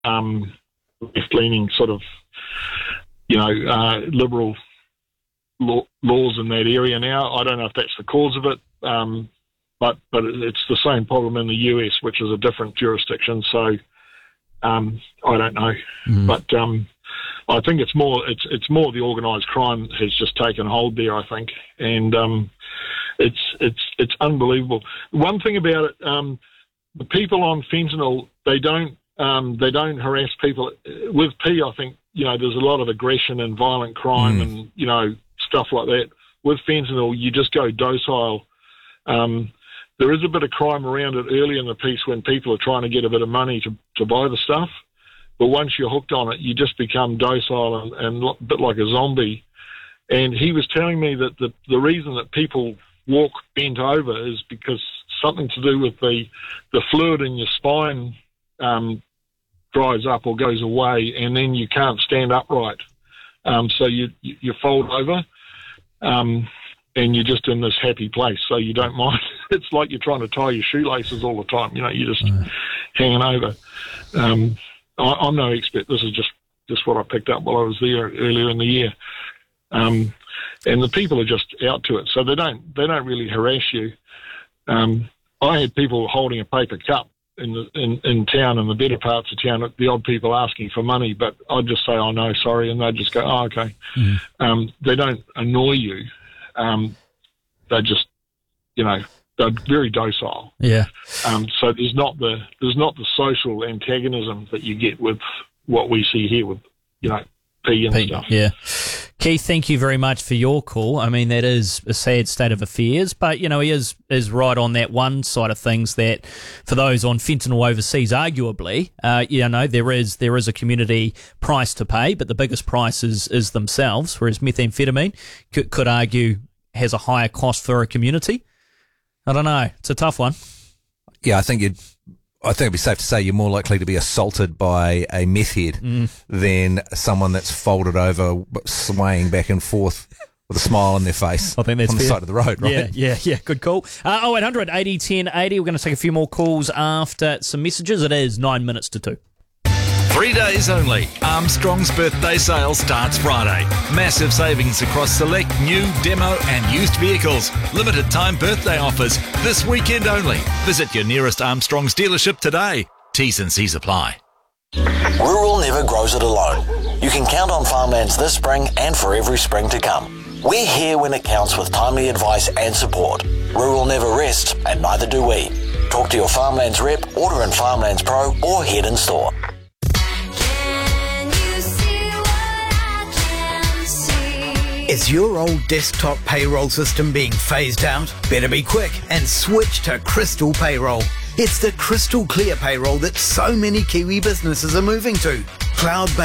left-leaning sort of, liberal laws in that area now. I don't know if that's the cause of it, but it's the same problem in the US, which is a different jurisdiction. So I don't know, but I think it's more the organised crime has just taken hold there, I think, and it's unbelievable. One thing about it, the people on fentanyl, they don't harass people. With P, I think, there's a lot of aggression and violent crime and, stuff like that. With fentanyl, you just go docile. There is a bit of crime around it early in the piece when people are trying to get a bit of money to buy the stuff. But once you're hooked on it, you just become docile and a bit like a zombie. And he was telling me that the reason that people walk bent over is because something to do with the fluid in your spine dries up or goes away, and then you can't stand upright. So you fold over, and you're just in this happy place, so you don't mind. It's like you're trying to tie your shoelaces all the time. You're just hanging over. I'm no expert. This is just what I picked up while I was there earlier in the year. And the people are just out to it, so they don't really harass you. I had people holding a paper cup in town, in the better parts of town, the odd people asking for money, but I'd just say, "Oh no, sorry," and they'd just go, "Oh, okay." They don't annoy you. They just, they're very docile. Yeah. So there's not the social antagonism that you get with what we see here with, P and stuff. Yeah. Keith, thank you very much for your call. I mean, that is a sad state of affairs, but, he is right on that one side of things that for those on fentanyl overseas, arguably, there is a community price to pay, but the biggest price is themselves, whereas methamphetamine could argue has a higher cost for a community. I don't know. It's a tough one. Yeah, I think it'd be safe to say you're more likely to be assaulted by a meth head than someone that's folded over, swaying back and forth with a smile on their face. I think that's on the fair. side of the road, right? Yeah. Good call. 0800 80 10 80. We're going to take a few more calls after some messages. It is 9 minutes to 2. 3 days only. Armstrong's birthday sale starts Friday. Massive savings across select new, demo and used vehicles. Limited time birthday offers this weekend only. Visit your nearest Armstrong's dealership today. T's and C's apply. Rural never grows it alone. You can count on Farmlands this spring and for every spring to come. We're here when it counts with timely advice and support. Rural never rests, and neither do we. Talk to your Farmlands rep, order in Farmlands Pro or head in store. Is your old desktop payroll system being phased out? Better be quick and switch to Crystal Payroll. It's the crystal clear payroll that so many Kiwi businesses are moving to. Cloud-based